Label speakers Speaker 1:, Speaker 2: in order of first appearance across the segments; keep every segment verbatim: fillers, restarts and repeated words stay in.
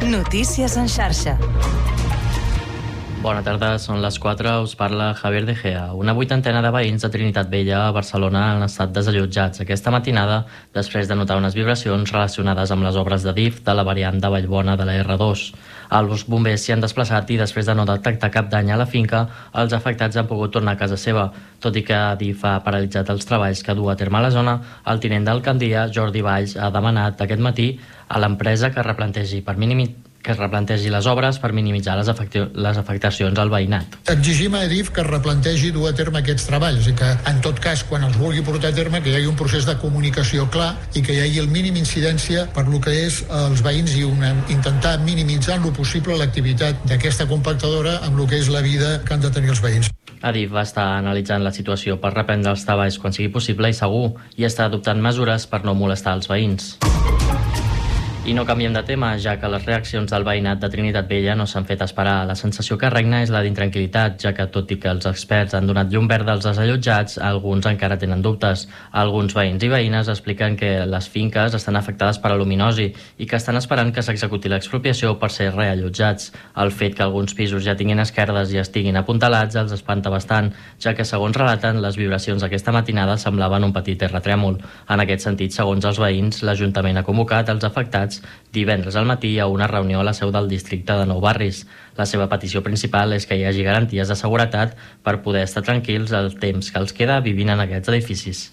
Speaker 1: Notícies en xarxa.
Speaker 2: Bona tarda, són les quatre, us parla Javier De Gea. Una vuitantena de veïns de Trinitat Vella a Barcelona han estat desallotjats aquesta matinada després de notar unes vibracions relacionades amb les obres de D I F de la variant de Vallbona de la R dos. Els bombers s'hi han desplaçat i després de no detectar cap dany a la finca, els afectats han pogut tornar a casa seva. Tot i que D I F ha paralitzat els treballs que du a terme a la zona, el tinent d'alcaldia, Jordi Valls, ha demanat aquest matí a l'empresa que replantegi per minimitzar que es replantegi les obres per minimitzar les, afecti- les afectacions al veïnat.
Speaker 3: Exigim a D I F que es replantegi dur a terme aquests treballs i que, en tot cas, quan els vulgui portar a terme, que hi hagi un procés de comunicació clar i que hi hagi el mínim incidència per lo que és els veïns i una, intentar minimitzar lo possible l'activitat d'aquesta compactadora amb lo que és la vida que han de tenir els veïns.
Speaker 2: A D I F va estar analitzant la situació per reprendre els treballs quan sigui possible i segur i està adoptant mesures per no molestar els veïns. I no canviem de tema, ja que les reaccions del veïnat de Trinitat Vella no s'han fet esperar. La sensació que regna és la d'intranquil·litat, ja que tot i que els experts han donat llum verda als desallotjats, alguns encara tenen dubtes. Alguns veïns i veïnes expliquen que les finques estan afectades per aluminosi i que estan esperant que s'executi l'expropiació per ser reallotjats. El fet que alguns pisos ja tinguin esquerdes i estiguin apuntalats els espanta bastant, ja que, segons relaten, les vibracions aquesta matinada semblaven un petit terratrèmol. En aquest sentit, segons els veïns, l'Ajuntament ha convocat els afectats divendres al matí a una reunió a la seu del districte de Nou Barris. La seva petició principal és que hi hagi garanties de seguretat per poder estar tranquils el temps que els queda vivint en aquests edificis.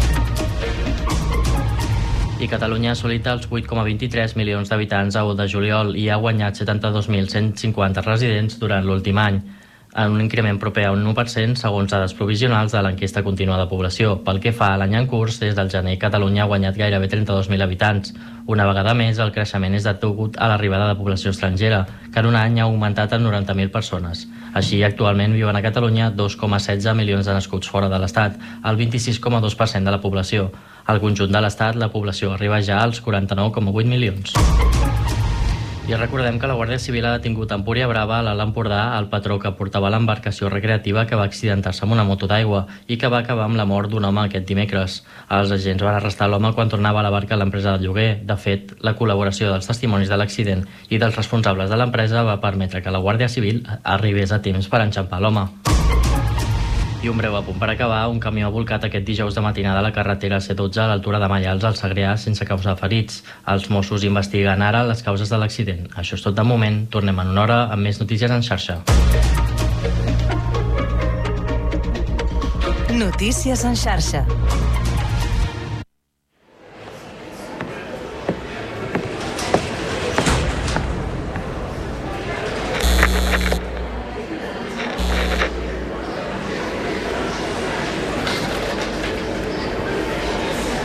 Speaker 2: I Catalunya ha assolit els vuit coma vint-i-tres milions d'habitants a u de juliol i ha guanyat setanta-dos mil cent cinquanta residents durant l'últim any, en un increment proper a un u per cent segons dades provisionals de l'enquesta contínua de població. Pel que fa a l'any en curs, des del gener Catalunya ha guanyat gairebé trenta-dos mil habitants. Una vegada més, el creixement és degut a l'arribada de població estrangera, que en un any ha augmentat en noranta mil persones. Així, actualment viuen a Catalunya dos coma setze milions de nascuts fora de l'Estat, el vint-i-sis coma dos per cent de la població. Al conjunt de l'Estat, la població arriba ja als quaranta-nou coma vuit milions. I recordem que la Guàrdia Civil ha detingut a Empúria Brava, a l'Alt Empordà, el patró que portava l'embarcació recreativa que va accidentar-se amb una moto d'aigua i que va acabar amb la mort d'un home aquest dimecres. Els agents van arrestar l'home quan tornava a la barca a l'empresa de lloguer. De fet, la col·laboració dels testimonis de l'accident i dels responsables de l'empresa va permetre que la Guàrdia Civil arribés a temps per enxampar l'home. I un breu apunt per acabar, un camió ha volcat aquest dijous de matinada a la carretera C dotze a l'altura de Maials al Segrià sense causar ferits. Els Mossos investiguen ara les causes de l'accident. Això és tot de moment. Tornem en una hora amb més notícies en xarxa.
Speaker 1: Notícies en xarxa.